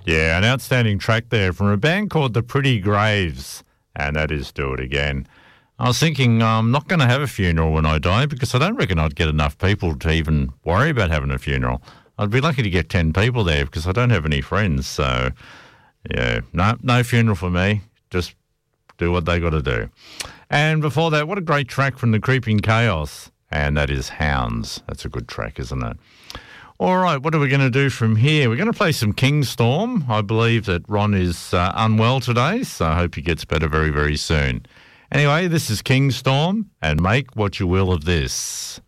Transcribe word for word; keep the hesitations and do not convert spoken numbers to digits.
Yeah, an outstanding track there from a band called The Pretty Graves, and that is Do It Again. I was thinking I'm not going to have a funeral when I die because I don't reckon I'd get enough people to even worry about having a funeral. I'd be lucky to get ten people there because I don't have any friends. So, yeah, no, no funeral for me. Just do what they got to do. And before that, what a great track from The Creeping Chaos, and that is Hounds. That's a good track, isn't it? All right, what are we going to do from here? We're going to play some Kingstorm. I believe that Ron is uh, unwell today, so I hope he gets better very, very soon. Anyway, this is Kingstorm, and make what you will of this.